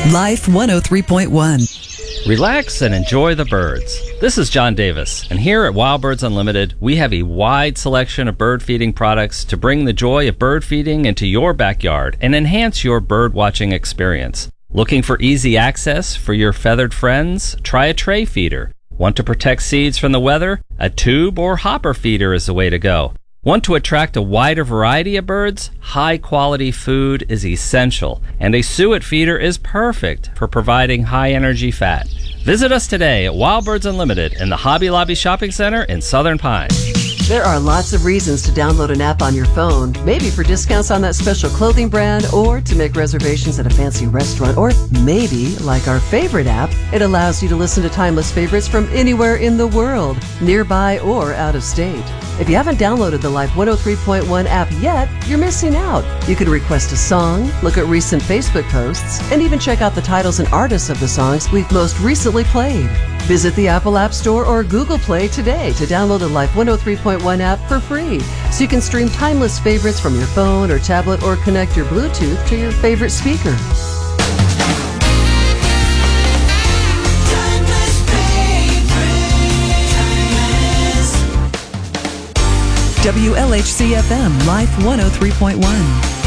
Life 103.1. Relax and enjoy the birds. This is John Davis, and here at Wild Birds Unlimited, we have a wide selection of bird feeding products to bring the joy of bird feeding into your backyard and enhance your bird watching experience. Looking for easy access for your feathered friends? Try a tray feeder. Want to protect seeds from the weather? A tube or hopper feeder is the way to go. Want to attract a wider variety of birds? High-quality food is essential, and a suet feeder is perfect for providing high-energy fat. Visit us today at Wild Birds Unlimited in the Hobby Lobby Shopping Center in Southern Pines. There are lots of reasons to download an app on your phone, maybe for discounts on that special clothing brand, or to make reservations at a fancy restaurant, or maybe, like our favorite app, it allows you to listen to timeless favorites from anywhere in the world, nearby or out of state. If you haven't downloaded the Life 103.1 app yet, you're missing out. You can request a song, look at recent Facebook posts, and even check out the titles and artists of the songs we've most recently played. Visit the Apple App Store or Google Play today to download the Life 103.1 app for free, so you can stream timeless favorites from your phone or tablet or connect your Bluetooth to your favorite speaker. WLHC FM Life 103.1.